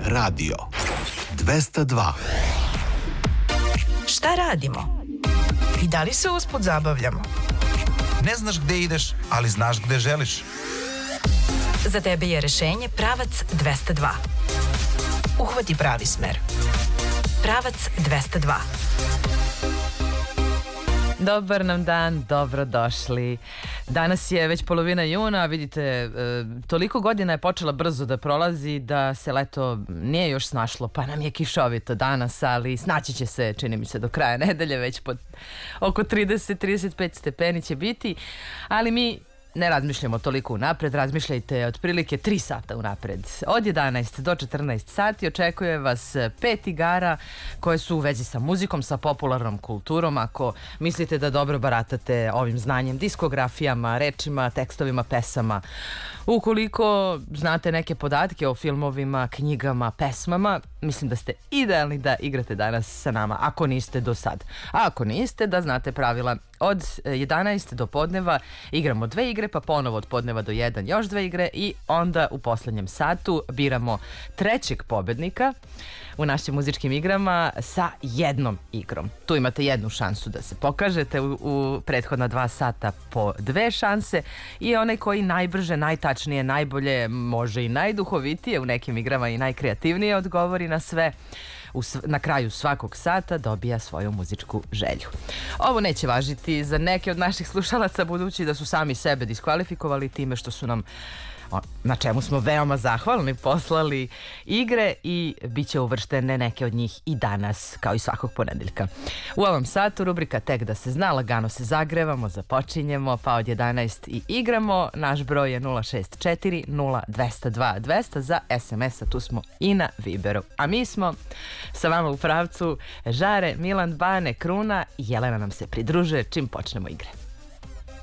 Radio 202. Šta radimo? I da li se usput zabavljamo? Ne znaš gde ideš, ali znaš gde želiš. Za tebe je rešenje Pravac 202. Uhvati pravi smer. Pravac 202. Dobar nam dan, dobrodošli. Danas je već polovina juna, vidite, toliko godina je počela brzo da prolazi da se leto nije još snašlo, pa nam je kišovito danas, ali snaći će se, čini mi se, do kraja nedelje, već oko 30-35 stepeni će biti, ali mi ne razmišljamo toliko unapred, razmišljajte otprilike 3 sata unapred. Od 11 do 14 sati očekuje vas 5 igara koje su u vezi sa muzikom, sa popularnom kulturom. Ako mislite da dobro baratate ovim znanjem, diskografijama, rečima, tekstovima, pesama, ukoliko znate neke podatke o filmovima, knjigama, pesmama, mislim da ste idealni da igrate danas sa nama, ako niste do sad. A ako niste, da znate pravila. Od 11 do podneva igramo 2 igre, pa ponovo od podneva do 1 još 2 igre i onda u poslednjem satu biramo trećeg pobednika u našim muzičkim igrama sa jednom igrom. Tu imate jednu šansu da se pokažete, u prethodna 2 sata po 2 šanse i onaj koji najbrže, najtačnije, najbolje, može i najduhovitije u nekim igrama i najkreativnije odgovori na sve, na kraju svakog sata dobija svoju muzičku želju. Ovo neće važiti za neke od naših slušalaca, budući da su sami sebe diskvalifikovali time što su nam, na čemu smo veoma zahvalni, poslali igre i bit će uvrštene neke od njih i danas, kao i svakog ponedeljka. U ovom satu rubrika Tek da se zna, lagano se zagrevamo, započinjemo, pa od 11 i igramo. Naš broj je 064 0202 200 za SMS-a, tu smo i na Viberu. A mi smo sa vama u pravcu Žare, Milan, Bane, Kruna i Jelena nam se pridružuje čim počnemo igre.